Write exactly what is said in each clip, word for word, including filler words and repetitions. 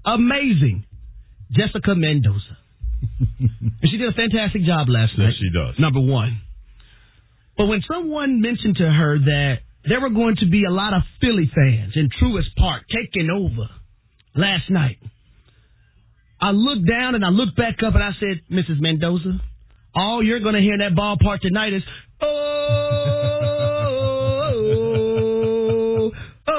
amazing Jessica Mendoza. And she did a fantastic job last night. Yes, she does. Number one. But when someone mentioned to her that there were going to be a lot of Philly fans in Truist Park taking over last night, I looked down and I looked back up and I said, Missus Mendoza, all you're going to hear in that ballpark tonight is, oh, oh,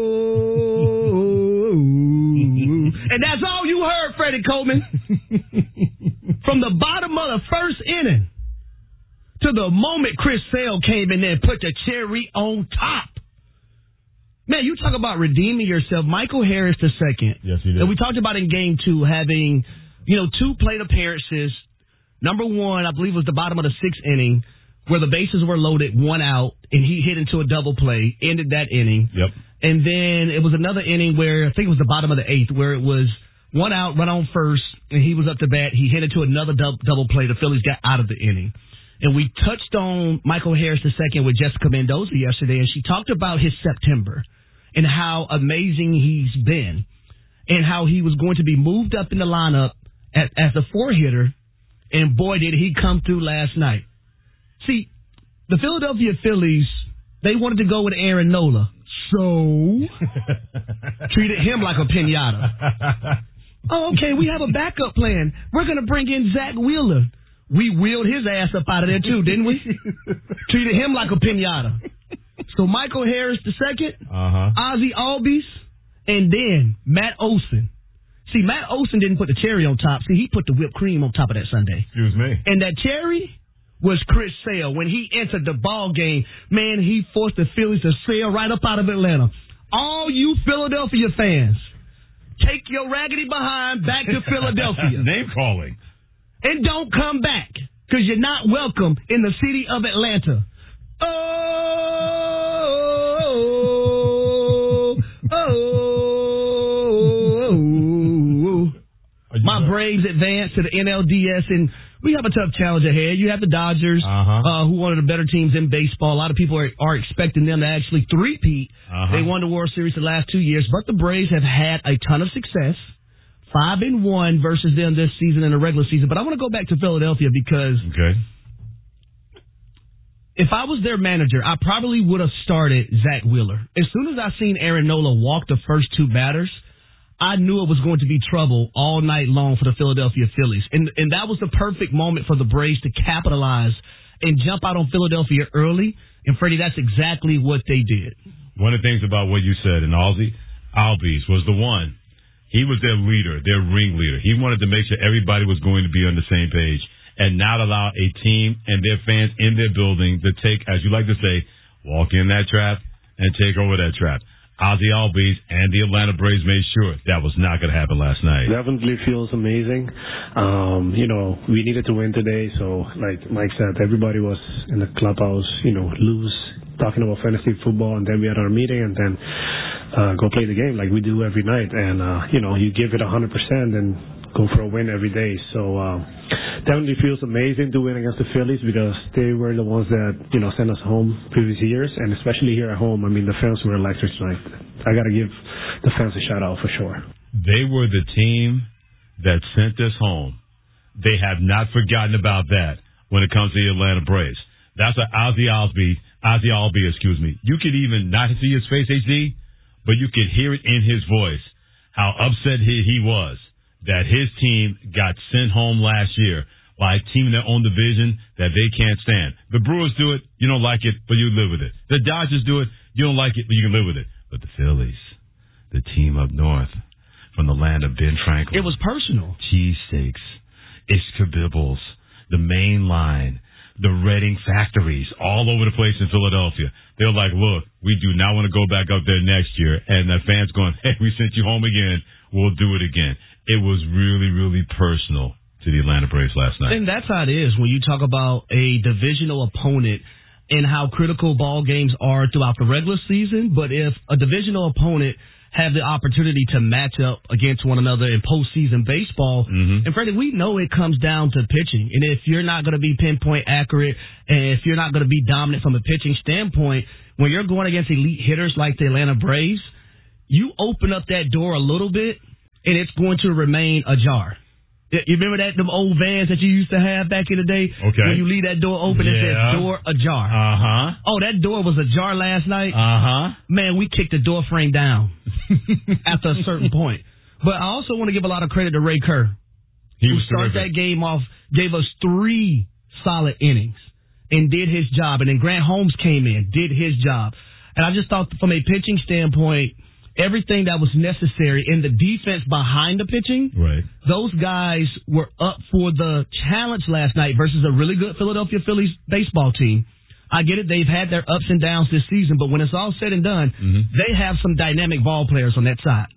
oh. And that's all you heard, Freddie Coleman. From the bottom of the first inning to the moment Chris Sale came in there and put the cherry on top. Man, you talk about redeeming yourself. Michael Harris the second. Yes, he did. And we talked about in game two having, you know, two plate appearances. Number one, I believe, was the bottom of the sixth inning where the bases were loaded, one out, and he hit into a double play, ended that inning. Yep. And then it was another inning where I think it was the bottom of the eighth where it was one out, run on first, and he was up to bat. He hit into another dub- double play. The Phillies got out of the inning. And we touched on Michael Harris the second with Jessica Mendoza yesterday, and she talked about his September and how amazing he's been and how he was going to be moved up in the lineup as, as the four-hitter, and boy, did he come through last night. See, the Philadelphia Phillies, they wanted to go with Aaron Nola, so treated him like a pinata. Oh, okay, we have a backup plan. We're going to bring in Zach Wheeler. We wheeled his ass up out of there, too, didn't we? Treated him like a pinata. So Michael Harris the second, uh-huh. Ozzie Albies, and then Matt Olson. See, Matt Olson didn't put the cherry on top. See, he put the whipped cream on top of that sundae. Excuse me. And that cherry was Chris Sale. When he entered the ball game, man, he forced the Phillies to sail right up out of Atlanta. All you Philadelphia fans, take your raggedy behind back to Philadelphia. Name calling. And don't come back, because you're not welcome in the city of Atlanta. Oh, oh, oh, oh. My Braves advance to the N L D S, and we have a tough challenge ahead. You have the Dodgers, uh-huh. uh, who are one of the better teams in baseball. A lot of people are, are expecting them to actually three-peat. Uh-huh. They won the World Series the last two years, but the Braves have had a ton of success. Five and one versus them this season in the regular season. But I want to go back to Philadelphia because okay. if I was their manager, I probably would have started Zach Wheeler. As soon as I seen Aaron Nola walk the first two batters, I knew it was going to be trouble all night long for the Philadelphia Phillies. And and that was the perfect moment for the Braves to capitalize and jump out on Philadelphia early. And, Freddie, that's exactly what they did. One of the things about what you said, and Ozzie Albies was the one. He was their leader, their ringleader. He wanted to make sure everybody was going to be on the same page and not allow a team and their fans in their building to take, as you like to say, walk in that trap and take over that trap. Ozzie Albies and the Atlanta Braves made sure that was not going to happen last night. Definitely feels amazing. Um, you know, we needed to win today, so like Mike said, everybody was in the clubhouse, you know, loose, talking about fantasy football, and then we had our meeting, and then uh, go play the game like we do every night. And, uh, you know, you give it one hundred percent and go for a win every day. So uh, definitely feels amazing to win against the Phillies because they were the ones that, you know, sent us home previous years, and especially here at home. I mean, the fans were electric tonight. I got to give the fans a shout out for sure. They were the team that sent us home. They have not forgotten about that when it comes to the Atlanta Braves. That's what Ozzie Albies, Ozzie Albies, excuse me. You could even not see his face, H D, but you could hear it in his voice how upset he, he was that his team got sent home last year by a team in their own division that they can't stand. The Brewers do it, you don't like it, but you live with it. The Dodgers do it, you don't like it, but you can live with it. But the Phillies, the team up north from the land of Ben Franklin. It was personal. Cheesesteaks, Ishkabibbles, the main line, the Reading factories all over the place in Philadelphia. They're like, look, we do not want to go back up there next year. And the fans going, hey, we sent you home again. We'll do it again. It was really, really personal to the Atlanta Braves last night. And that's how it is when you talk about a divisional opponent and how critical ball games are throughout the regular season. But if a divisional opponent have the opportunity to match up against one another in postseason baseball, mm-hmm. and Freddie, we know it comes down to pitching. And if you're not going to be pinpoint accurate, and if you're not going to be dominant from a pitching standpoint, when you're going against elite hitters like the Atlanta Braves, you open up that door a little bit, and it's going to remain ajar. You remember that, them old vans that you used to have back in the day? Okay. When you leave that door open, yeah. it says door ajar. Uh-huh. Oh, that door was ajar last night? Uh-huh. Man, we kicked the door frame down after a certain point. But I also want to give a lot of credit to Ray Kerr, he who was started terrific. that game off, gave us three solid innings and did his job. And then Grant Holmes came in, did his job. And I just thought from a pitching standpoint, everything that was necessary in the defense behind the pitching, right. those guys were up for the challenge last night versus a really good Philadelphia Phillies baseball team. I get it. They've had their ups and downs this season, but when it's all said and done, mm-hmm. they have some dynamic ball players on that side.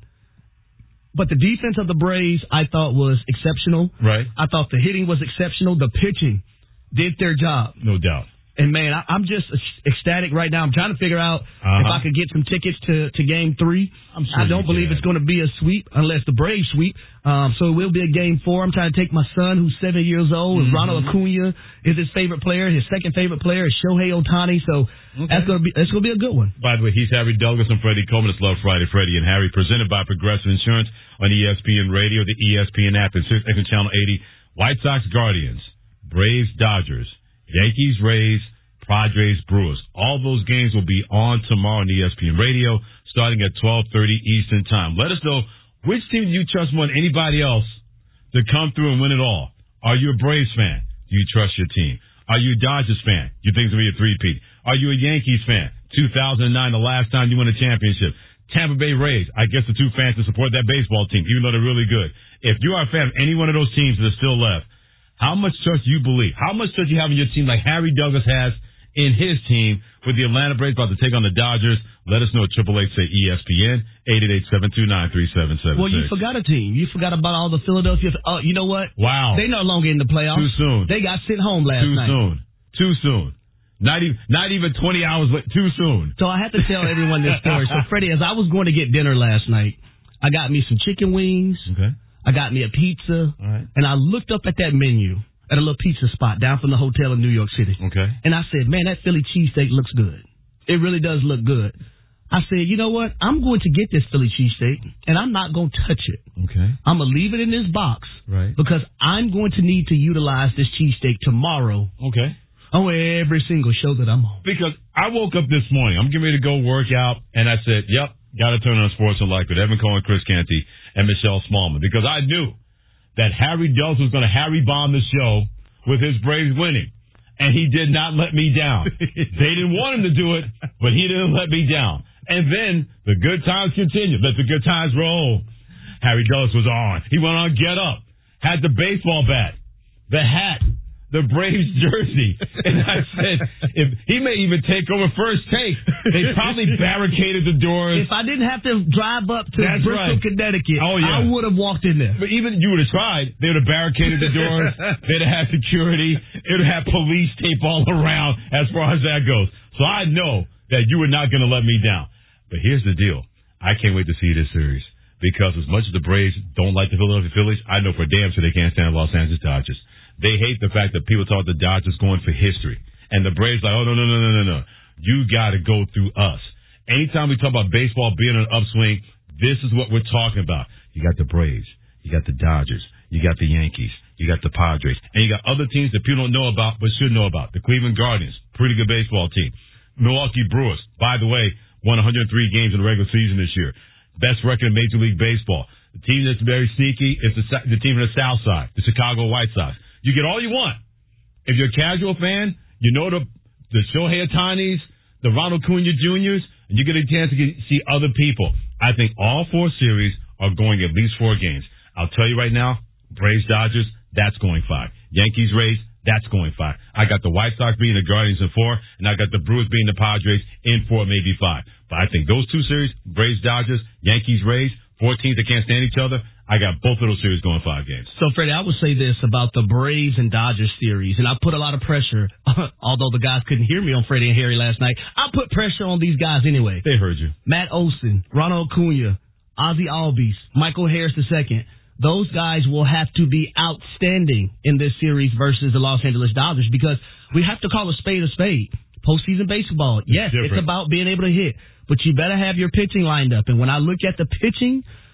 But the defense of the Braves, I thought, was exceptional. Right. I thought the hitting was exceptional. The pitching did their job. No doubt. And, man, I, I'm just ecstatic right now. I'm trying to figure out uh-huh. if I could get some tickets to, to Game three. I'm sure I don't believe can. it's going to be a sweep unless the Braves sweep. Um, so it will be a Game four. I'm trying to take my son, who's seven years old. Mm-hmm. Ronald Acuna is his favorite player. His second favorite player is Shohei Ohtani. So okay. that's going to be that's going to be a good one. By the way, he's Harry Douglas and Freddie Coleman. It's Love Friday, Freddie and Harry, presented by Progressive Insurance on E S P N Radio, the E S P N app, and Channel eighty. White Sox Guardians, Braves Dodgers, Yankees Rays, Padres, Brewers. All those games will be on tomorrow on E S P N Radio, starting at twelve thirty Eastern Time. Let us know, which team do you trust more than anybody else to come through and win it all? Are you a Braves fan? Do you trust your team? Are you a Dodgers fan? You think it's going to be a three-peat? Are you a Yankees fan? two thousand nine, the last time you won a championship. Tampa Bay Rays, I guess the two fans to support that baseball team, even though they're really good. If you are a fan of any one of those teams that are still left, how much trust do you believe? How much trust do you have in your team like Harry Douglas has in his team with the Atlanta Braves about to take on the Dodgers? Let us know at triple eight say E S P N, eight eight eight, seven two nine, three seven seven six. Well, you forgot a team. You forgot about all the Philadelphia. Oh, you know what? Wow. They no longer in the playoffs. Too soon. They got sent home last Too night. Too soon. Too soon. Not even, not even twenty hours late. Too soon. So I have to tell everyone this story. So, Freddie, as I was going to get dinner last night, I got me some chicken wings. Okay. I got me a pizza. All right. And I looked up at that menu at a little pizza spot down from the hotel in New York City. Okay. And I said, man, that Philly cheesesteak looks good. It really does look good. I said, you know what? I'm going to get this Philly cheesesteak, and I'm not going to touch it. Okay. I'm going to leave it in this box. Right. Because I'm going to need to utilize this cheesesteak tomorrow. Okay. On every single show that I'm on. Because I woke up this morning. I'm getting ready to go work out, and I said, yep, got to turn on Sports and Life with Evan Cohen, Chris Canty, and Michelle Smallman. Because I knew that Harry Douglas was going to Harry bomb the show with his Braves winning. And he did not let me down. They didn't want him to do it, but he didn't let me down. And then the good times continued. Let the good times roll. Harry Douglas was on. He went on Get Up, had the baseball bat, the hat, the Braves jersey. And I said, if he may even take over First Take. They probably barricaded the doors. If I didn't have to drive up to That's Bristol, right. Connecticut, oh, yeah. I would have walked in there. But even you would have tried. They would have barricaded the doors. They'd have had security. It would have had police tape all around as far as that goes. So I know that you were not going to let me down. But here's the deal. I can't wait to see this series. Because as much as the Braves don't like the Philadelphia Phillies, I know for damn sure they can't stand the Los Angeles Dodgers. They hate the fact that people talk the Dodgers going for history. And the Braves like, oh, no, no, no, no, no, no. You got to go through us. Anytime we talk about baseball being an upswing, this is what we're talking about. You got the Braves. You got the Dodgers. You got the Yankees. You got the Padres. And you got other teams that people don't know about but should know about. The Cleveland Guardians, pretty good baseball team. Milwaukee Brewers, by the way, won one hundred three games in the regular season this year. Best record in Major League Baseball. The team that's very sneaky is the, the team on the South Side, the Chicago White Sox. You get all you want. If you're a casual fan, you know the the Shohei Ohtanis, the Ronald Acuna Juniors, and you get a chance to get, see other people. I think all four series are going at least four games. I'll tell you right now, Braves Dodgers, that's going five. Yankees Rays, that's going five. I got the White Sox beating the Guardians in four, and I got the Brewers beating the Padres in four, maybe five. But I think those two series, Braves Dodgers, Yankees Rays, four teams that can't stand each other, I got both of those series going five games. So, Freddie, I would say this about the Braves and Dodgers series, and I put a lot of pressure, although the guys couldn't hear me on Freddie and Harry last night. I put pressure on these guys anyway. They heard you. Matt Olson, Ronald Acuna, Ozzie Albies, Michael Harris the second. Those guys will have to be outstanding in this series versus the Los Angeles Dodgers because we have to call a spade a spade. Postseason baseball, yes, it's, it's about being able to hit, but you better have your pitching lined up. And when I look at the pitching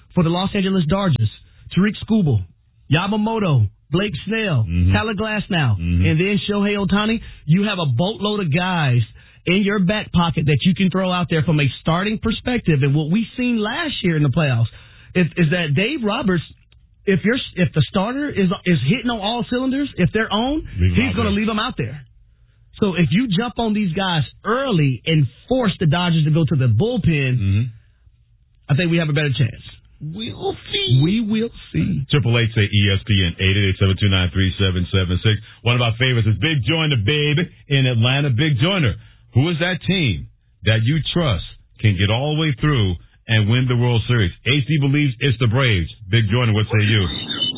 for the Los Angeles Dodgers, Tariq Skubal, Yamamoto, Blake Snell, mm-hmm. Tyler Glasnow, mm-hmm. and then Shohei Ohtani, you have a boatload of guys in your back pocket that you can throw out there from a starting perspective. And what we've seen last year in the playoffs is, is that Dave Roberts, if you're if the starter is is hitting on all cylinders, if they're on, leave he's going to leave them out there. So if you jump on these guys early and force the Dodgers to go to the bullpen, mm-hmm. I think we have a better chance. We'll see. We will see. Triple Eight say E S P N eight eight eight seven two nine three seven seven six. One of our favorites is Big Joyner, baby, in Atlanta. Big Joyner. Who is that team that you trust can get all the way through and win the World Series? A C believes it's the Braves. Big Joyner, what say you?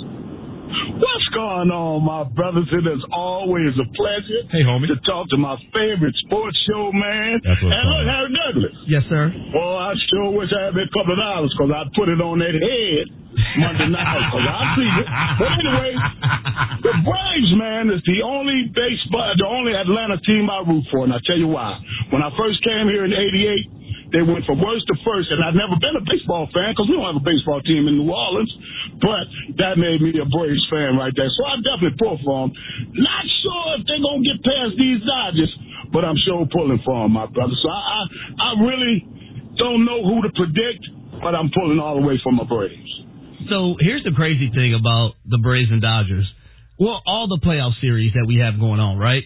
What's going on, my brothers? It is always a pleasure hey, homie. to talk to my favorite sports show, man. That's what's and look, Harry Douglas. Yes, sir. Well, I sure wish I had a couple of dollars because I'd put it on that head Monday night because I see it. But anyway, the Braves, man, is the only baseball, the only Atlanta team I root for, and I'll tell you why. When I first came here in eighty-eight, they went from worst to first, and I've never been a baseball fan because we don't have a baseball team in New Orleans, but that made me a Braves fan right there. So I definitely pull for them. Not sure if they're going to get past these Dodgers, but I'm sure pulling for them, my brother. So I, I, I really don't know who to predict, but I'm pulling all the way for my Braves. So here's the crazy thing about the Braves and Dodgers. Well, all the playoff series that we have going on, right?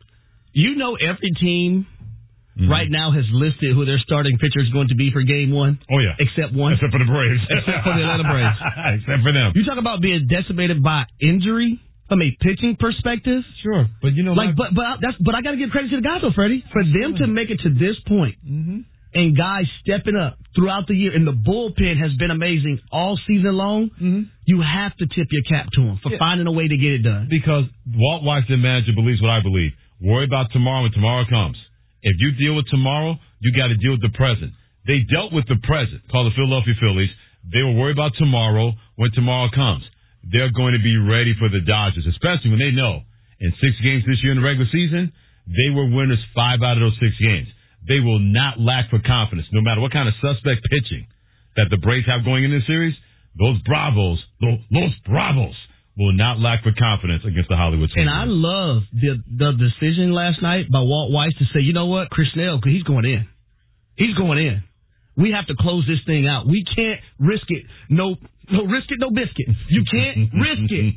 You know every team Mm-hmm. right now has listed who their starting pitcher is going to be for game one. Oh, yeah. Except one. Except for the Braves. Except for the Atlanta Braves. Except for them. You talk about being decimated by injury from a pitching perspective. Sure. But, you know, like, but, but, that's, but I got to give credit to the guys, though, Freddie. For them to make it to this point mm-hmm. and guys stepping up throughout the year, and the bullpen has been amazing all season long, mm-hmm. you have to tip your cap to them for yeah. finding a way to get it done. Because Walt Weiss, the manager, believes what I believe. Worry about tomorrow when tomorrow comes. If you deal with tomorrow, you got to deal with the present. They dealt with the present, called the Philadelphia Phillies. They will worry about tomorrow when tomorrow comes. They're going to be ready for the Dodgers, especially when they know in six games this year in the regular season, they were winners five out of those six games. They will not lack for confidence, no matter what kind of suspect pitching that the Braves have going in this series. Those Bravos, those, those Bravos will not lack for confidence against the Hollywood team. And I love the the decision last night by Walt Weiss to say, you know what, Chris Snell, because he's going in. He's going in. We have to close this thing out. We can't risk it. No, no risk it, no biscuit. You can't risk it.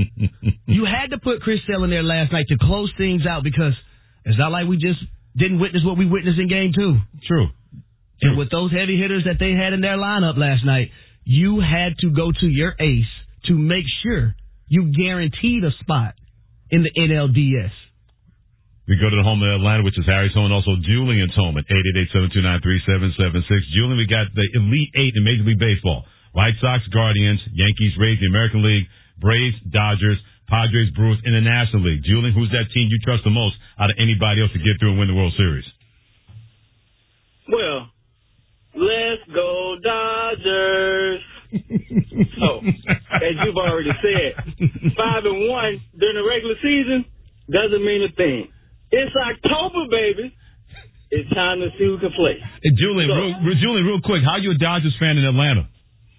You had to put Chris Snell in there last night to close things out because it's not like we just didn't witness what we witnessed in game two. True. And with those heavy hitters that they had in their lineup last night, you had to go to your ace to make sure you guaranteed a spot in the N L D S. We go to the home of Atlanta, which is Harry's home, and also Julian's home at eight eight eight, seven two nine, three seven seven six. Julian, we got the Elite Eight in Major League Baseball. White Sox, Guardians, Yankees, Rays, the American League, Braves, Dodgers, Padres, Brewers in the National League. Julian, who's that team you trust the most out of anybody else to get through and win the World Series? Well, let's go Dodgers. So, as you've already said, five and one during the regular season doesn't mean a thing. It's October, baby. It's time to see who can play. Hey, Julian, so, real, Julian, real quick, how are you a Dodgers fan in Atlanta?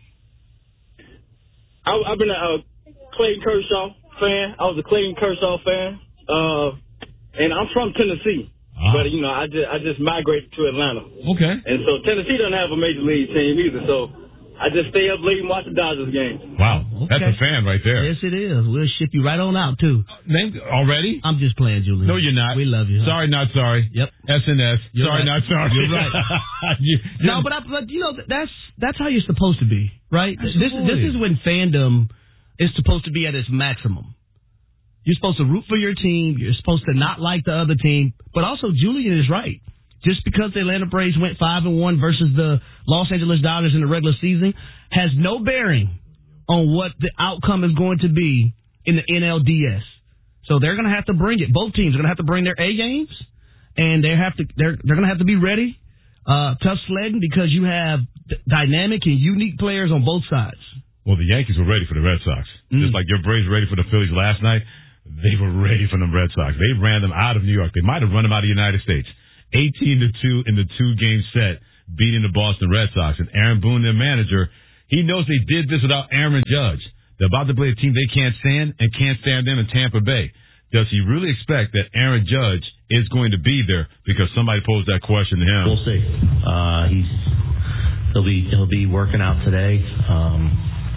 I, I've been a uh, Clayton Kershaw fan. I was a Clayton Kershaw fan, uh, and I'm from Tennessee. Uh-huh. But you know, I just I just migrated to Atlanta. Okay. And so Tennessee doesn't have a major league team either. So I just stay up late and watch the Dodgers game. Wow, okay. That's a fan right there. Yes, it is. We'll ship you right on out too. Uh, name already? I'm just playing, Julian. No, you're not. We love you. Huh? Sorry, not sorry. Yep. S N S. You're sorry, right. not sorry. You're right. you, no, but I, but you know that's that's how you're supposed to be, right? Absolutely. This this is when fandom is supposed to be at its maximum. You're supposed to root for your team. You're supposed to not like the other team. But also, Julian is right. Just because the Atlanta Braves went five and one versus the Los Angeles Dodgers in the regular season has no bearing on what the outcome is going to be in the N L D S. So they're going to have to bring it. Both teams are going to have to bring their A games, and they have to. They're they're going to have to be ready. Uh, tough sledding because you have d- dynamic and unique players on both sides. Well, the Yankees were ready for the Red Sox, mm. just like your Braves were ready for the Phillies last night. They were ready for the Red Sox. They ran them out of New York. They might have run them out of the United States. eighteen to two in the two-game set, beating the Boston Red Sox. And Aaron Boone, their manager, He knows they did this without Aaron Judge. They're about to play a team they can't stand and can't stand them in Tampa Bay. Does he really expect that Aaron Judge is going to be there? Because somebody posed that question to him. We'll see. Uh, he's he'll be he'll be working out today. Um,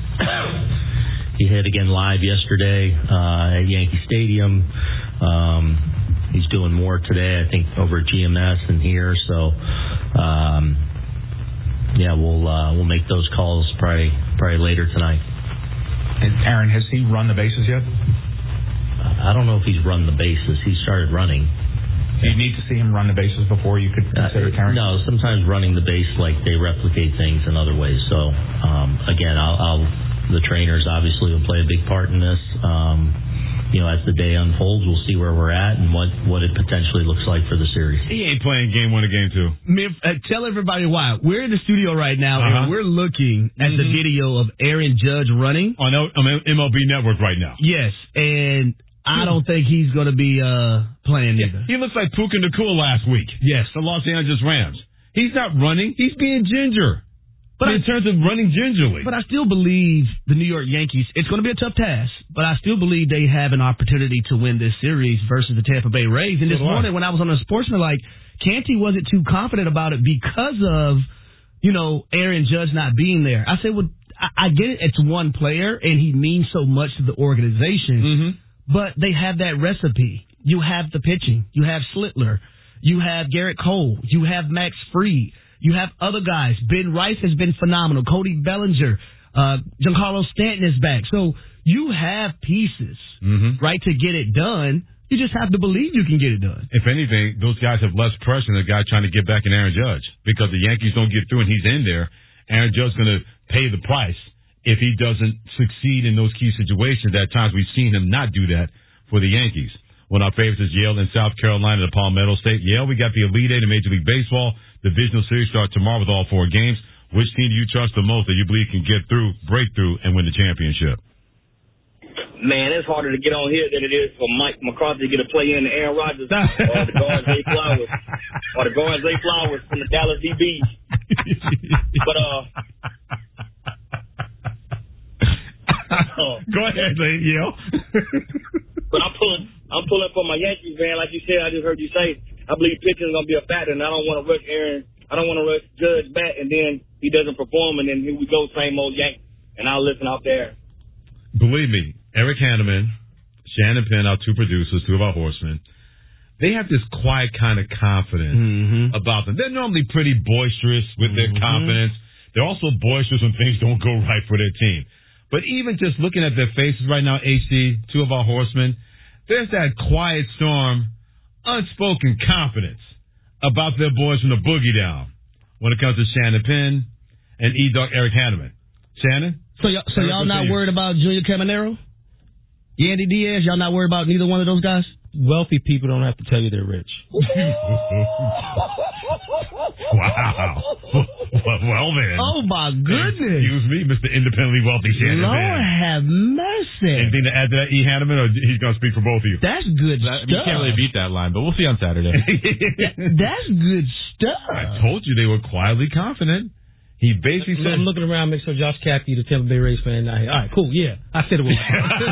he hit again live yesterday uh, at Yankee Stadium. Um, he's doing more today, I think, over at G M S and here. So, um, yeah, we'll uh, we'll make those calls probably probably later tonight. And Aaron, has he run the bases yet? I don't know if he's run the bases. He started running. Do you need to see him run the bases before you could consider uh, carrying? No, sometimes running the base, like they replicate things in other ways. So, um, again, I'll, I'll the trainers obviously will play a big part in this. Um, you know, as the day unfolds, we'll see where we're at and what, what it potentially looks like for the series. He ain't playing game one or game two. Uh, tell everybody why. We're in the studio right now, uh-huh. and we're looking at mm-hmm. the video of Aaron Judge running. On M L B Network right now. Yes, and I don't think he's going to be uh, playing either. He looks like Puka Nacua last week. Yes. The Los Angeles Rams. He's not running. He's being ginger. But in I, terms of running gingerly. But I still believe the New York Yankees, it's going to be a tough task, but I still believe they have an opportunity to win this series versus the Tampa Bay Rays. And this morning when I was on the Sportsman, like, Canty wasn't too confident about it because of, you know, Aaron Judge not being there. I said, well, I, I get it. It's one player, and he means so much to the organization. Mm-hmm. But they have that recipe. You have the pitching. You have Slittler. You have Garrett Cole. You have Max Fried. You have other guys. Ben Rice has been phenomenal. Cody Bellinger. Uh, Giancarlo Stanton is back. So you have pieces, mm-hmm. right, to get it done. You just have to believe you can get it done. If anything, those guys have less pressure than the guy trying to get back in Aaron Judge. Because the Yankees don't get through and he's in there, Aaron Judge's going to pay the price if he doesn't succeed in those key situations. At times we've seen him not do that for the Yankees. One of our favorites is Yale in South Carolina, the Palmetto State. Yale, we got the Elite Eight in Major League Baseball. Divisional series starts tomorrow with all four games. Which team do you trust the most that you believe can get through, break through, and win the championship? Man, it's harder to get on here than it is for Mike McCarthy to get a play in to Aaron Rodgers or the guard Zay Flowers or the guard Zay Flowers from the Dallas D Bs. But uh, uh go ahead, Yale. But I'm pulling, I'm pulling for my Yankees, man. Like you said, I just heard you say, I believe pitching is gonna be a factor, and I don't want to rush Aaron. I don't want to rush Judge back, and then he doesn't perform, and then here we go, same old Yank. And I'll listen out there. Believe me, Eric Hanneman, Shannon Penn, our two producers, two of our horsemen, they have this quiet kind of confidence mm-hmm. about them. They're normally pretty boisterous with mm-hmm. their confidence. They're also boisterous when things don't go right for their team. But even just looking at their faces right now, H D, two of our horsemen, there's that quiet storm, unspoken confidence about their boys from the Boogie Down when it comes to Shannon Penn and E-Dog Eric Hanneman. Shannon? So, y- so y'all not worried about Junior Caminero? Yandy Diaz? Y'all not worried about neither one of those guys? Wealthy people don't have to tell you they're rich. Wow. Well, then. Oh, my goodness. Excuse me, Mister Independently Wealthy Shannon. Lord have mercy. Anything to add to that, E. Hanneman, or he's going to speak for both of you? That's good that, stuff. You can't really beat that line, but we'll see on Saturday. That's good stuff. I told you they were quietly confident. He basically I'm, said... I'm looking around, make sure Josh Caffey, the Tampa Bay Rays fan, not here. All right, cool, yeah. I said it was.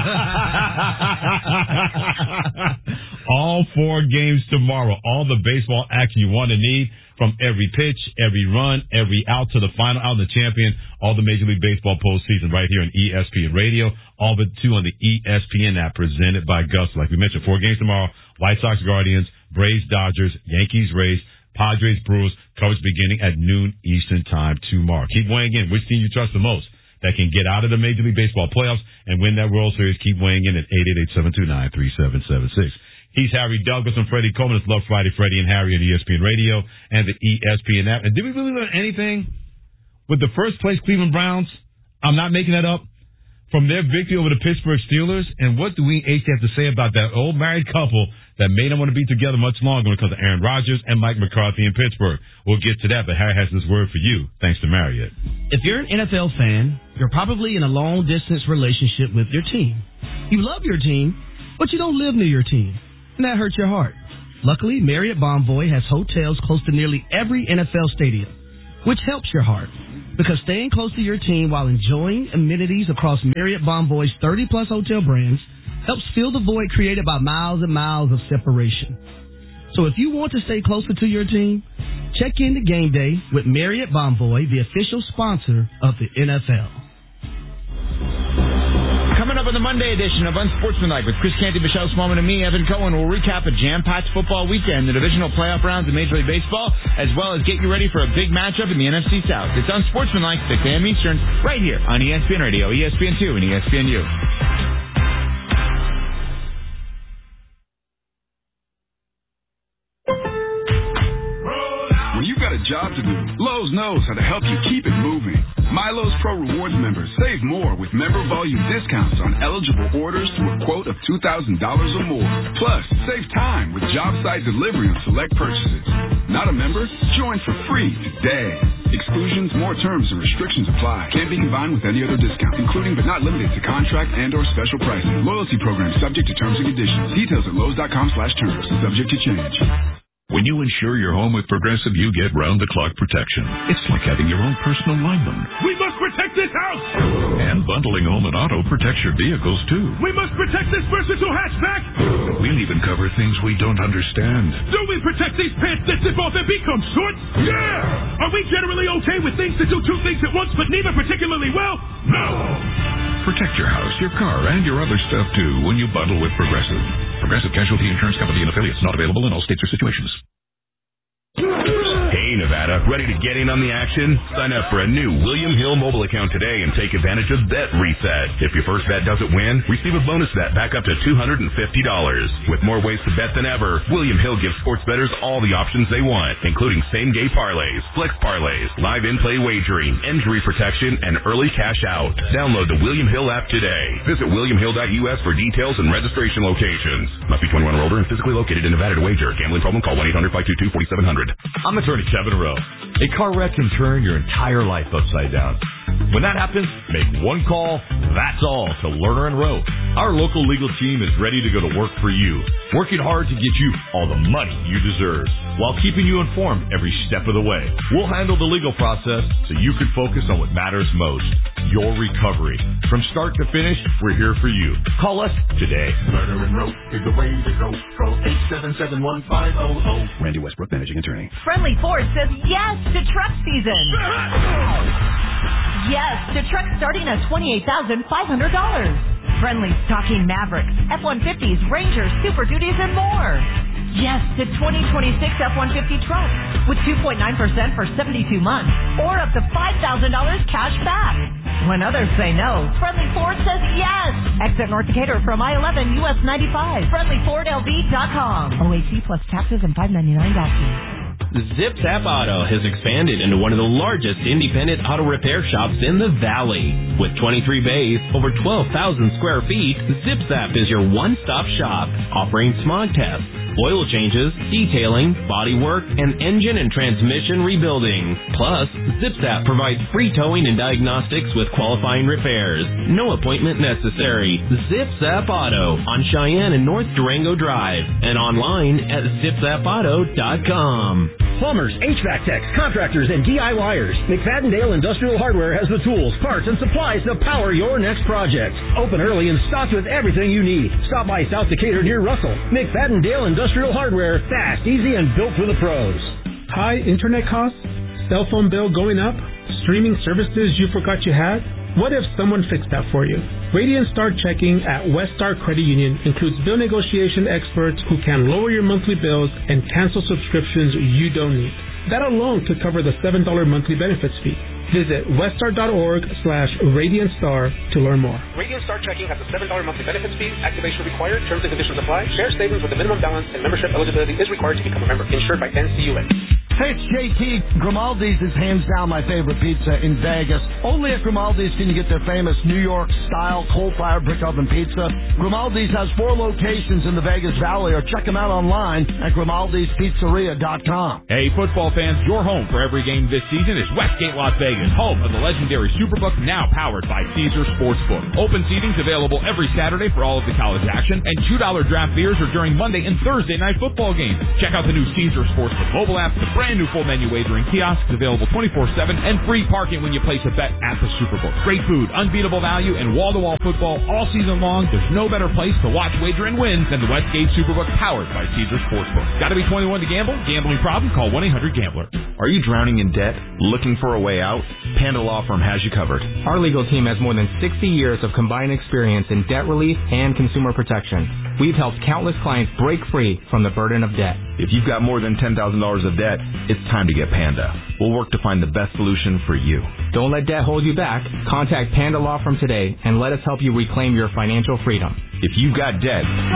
All four games tomorrow. All the baseball action you want to need, from every pitch, every run, every out to the final out, the champion, all the Major League Baseball postseason right here on E S P N Radio. All but two on the E S P N app presented by Gus. Like we mentioned, four games tomorrow. White Sox, Guardians, Braves, Dodgers, Yankees, Rays, Padres, Brewers, coverage beginning at noon Eastern time tomorrow. Keep weighing in. Which team you trust the most that can get out of the Major League Baseball playoffs and win that World Series? Keep weighing in at eight eight eight, seven two nine, three seven seven six. He's Harry Douglas and Freddie Coleman. It's Love Friday, Freddie and Harry on E S P N Radio and the E S P N app. And did we really learn anything with the first place Cleveland Browns? I'm not making that up. From their victory over the Pittsburgh Steelers, and what do we H have to say about that old married couple that made them want to be together much longer when it comes to Aaron Rodgers and Mike McCarthy in Pittsburgh? We'll get to that, but Harry has this word for you, thanks to Marriott. If you're an N F L fan, you're probably in a long-distance relationship with your team. You love your team, but you don't live near your team, and that hurts your heart. Luckily, Marriott Bonvoy has hotels close to nearly every N F L stadium, which helps your heart. Because staying close to your team while enjoying amenities across Marriott Bonvoy's thirty-plus hotel brands helps fill the void created by miles and miles of separation. So if you want to stay closer to your team, check in to Game Day with Marriott Bonvoy, the official sponsor of the N F L. Coming up on the Monday edition of Unsportsmanlike with Chris Canty, Michelle Smallman, and me, Evan Cohen, we'll recap a jam-packed football weekend, the divisional playoff rounds in Major League Baseball, as well as get you ready for a big matchup in the N F C South. It's Unsportsmanlike, six a.m. Eastern, right here on E S P N Radio, E S P N two, and E S P N U. When you've got a job to do, Lowe's knows how to help you keep it moving. MyLowe's Pro Rewards members save more with member volume discounts on eligible orders through a quote of two thousand dollars or more. Plus, save time with job site delivery on select purchases. Not a member? Join for free today. Exclusions, more terms, and restrictions apply. Can't be combined with any other discount, including but not limited to contract and or special pricing. Loyalty program subject to terms and conditions. Details at Lowe's.com slash terms. Subject to change. When you insure your home with Progressive, you get round-the-clock protection. It's like having your own personal lineman. We must protect this house! And bundling home and auto protects your vehicles, too. We must protect this versatile hatchback! We'll even cover things we don't understand. Do we protect these pants that zip off and become shorts? Yeah! Are we generally okay with things that do two things at once, but neither particularly well? No! Protect your house, your car, and your other stuff, too, when you bundle with Progressive. Progressive Casualty Insurance Company and affiliates, not available in all states or situations. Hey, Nevada, ready to get in on the action? Sign up for a new William Hill mobile account today and take advantage of Bet Reset. If your first bet doesn't win, receive a bonus bet back up to two hundred fifty dollars. With more ways to bet than ever, William Hill gives sports bettors all the options they want, including same-game parlays, flex parlays, live in-play wagering, injury protection, and early cash out. Download the William Hill app today. Visit william hill dot u s for details and registration locations. Must be twenty-one or older and physically located in Nevada to wager. Gambling problem? Call one eight hundred five two two four seven zero zero. I'm attorney Kevin Rowe. A car wreck can turn your entire life upside down. When that happens, make one call, that's all, to Lerner and Rowe. Our local legal team is ready to go to work for you, working hard to get you all the money you deserve, while keeping you informed every step of the way. We'll handle the legal process so you can focus on what matters most, your recovery. From start to finish, we're here for you. Call us today. Lerner and Rowe is the way to go. Call eight seven seven, one five zero zero. Randy Westbrook, managing attorney. Friendly Ford says yes to truck season. Yes to trucks starting at twenty-eight thousand five hundred dollars. Friendly's talking Mavericks, F one fifties, Rangers, Super Duties, and more. Yes to twenty twenty-six F one fifty trucks with two point nine percent for seventy-two months or up to five thousand dollars cash back. When others say no, Friendly Ford says yes. Exit North Decatur from I eleven U S ninety-five. Friendly Ford L V dot com. O A C plus taxes and five ninety-nine dollars. Zip Zap Auto has expanded into one of the largest independent auto repair shops in the Valley. With twenty-three bays, over twelve thousand square feet, Zip Zap is your one-stop shop, offering smog tests, oil changes, detailing, body work, and engine and transmission rebuilding. Plus, Zip Zap provides free towing and diagnostics with qualifying repairs. No appointment necessary. Zip Zap Auto on Cheyenne and North Durango Drive and online at zip zap auto dot com. Plumbers, H V A C techs, contractors, and DIYers. McFadden-Dale Industrial Hardware has the tools, parts, and supplies to power your next project. Open early and stocked with everything you need. Stop by South Decatur near Russell. McFadden-Dale Industrial Hardware, fast, easy, and built for the pros. High internet costs? Cell phone bill going up? Streaming services you forgot you had? What if someone fixed that for you? Radiant Star Checking at Westar Credit Union includes bill negotiation experts who can lower your monthly bills and cancel subscriptions you don't need. That alone could cover the seven dollars monthly benefits fee. Visit westar.org slash Radiant Star to learn more. Radiant Star Checking has a seven dollars monthly benefits fee. Activation required. Terms and conditions apply. Share statements with a minimum balance and membership eligibility is required to become a member. Insured by N C U A. Hey, it's J T. Grimaldi's is hands down my favorite pizza in Vegas. Only at Grimaldi's can you get their famous New York-style coal-fired brick oven pizza. Grimaldi's has four locations in the Vegas Valley, or check them out online at grimaldis pizzeria dot com. Hey, football fans, your home for every game this season is Westgate Las Vegas, home of the legendary Superbook, now powered by Caesar Sportsbook. Open seating's available every Saturday for all of the college action, and two dollar draft beers are during Monday and Thursday night football games. Check out the new Caesar Sportsbook mobile app, the brand brand new full menu wagering kiosks available twenty-four seven, and free parking when you place a bet at the Superbook. Great food, unbeatable value, and wall-to-wall football all season long. There's no better place to watch, wager, and win than the Westgate Superbook, powered by Caesars Sportsbook. Got to be twenty-one to gamble? Gambling problem? Call one eight hundred gambler. Are you drowning in debt? Looking for a way out? Panda Law Firm has you covered. Our legal team has more than sixty years of combined experience in debt relief and consumer protection. We've helped countless clients break free from the burden of debt. If you've got more than ten thousand dollars of debt, it's time to get Panda. We'll work to find the best solution for you. Don't let debt hold you back. Contact Panda Law Firm today and let us help you reclaim your financial freedom. If you've got debt,